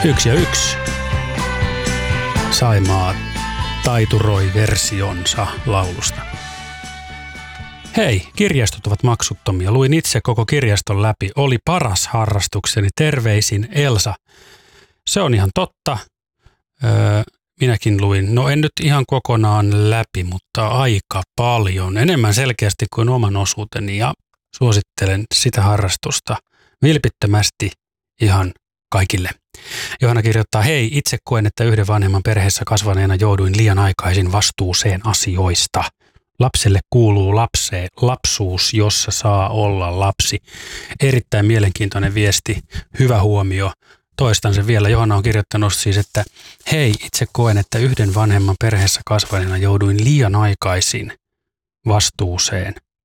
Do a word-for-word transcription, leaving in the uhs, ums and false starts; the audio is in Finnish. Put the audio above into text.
Yksi ja yksi. Saimaa taituroi versionsa laulusta. Hei, kirjastot ovat maksuttomia. Luin itse koko kirjaston läpi. Oli paras harrastukseni. Terveisin Elsa. Se on ihan totta. Öö, minäkin luin, no en nyt ihan kokonaan läpi, mutta aika paljon. Enemmän selkeästi kuin oman osuuteni ja suosittelen sitä harrastusta vilpittömästi ihan kaikille. Johanna kirjoittaa, hei, itse koen, että yhden vanhemman perheessä kasvaneena jouduin liian aikaisin vastuuseen asioista. Lapselle kuuluu lapseen, lapsuus, jossa saa olla lapsi. Erittäin mielenkiintoinen viesti, hyvä huomio. Toistan sen vielä. Johanna on kirjoittanut siis, että hei, itse koen, että yhden vanhemman perheessä kasvaneena jouduin liian aikaisin vastuuseen